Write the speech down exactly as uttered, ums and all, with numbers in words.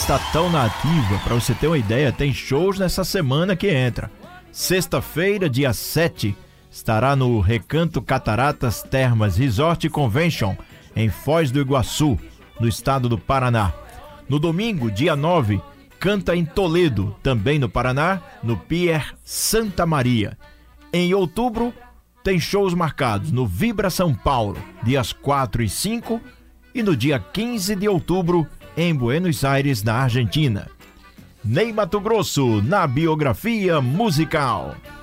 está tão na ativa, para você ter uma ideia, tem shows nessa semana que entra. Sexta-feira, dia sete, estará no Recanto Cataratas Termas Resort Convention, em Foz do Iguaçu, no estado do Paraná. No domingo, dia nove, canta em Toledo, também no Paraná, no Pier Santa Maria. Em outubro, tem shows marcados no Vibra São Paulo, dias quatro e cinco, e no dia quinze de outubro, em Buenos Aires, na Argentina. Ney Matogrosso, na biografia musical.